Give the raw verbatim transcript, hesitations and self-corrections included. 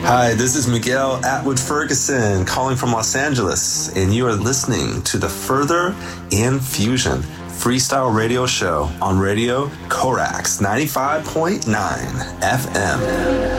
Hi, this is Miguel Atwood Ferguson calling from Los Angeles, and you are listening to the Further Infusion freestyle radio show on Radio Corax ninety-five point nine F M.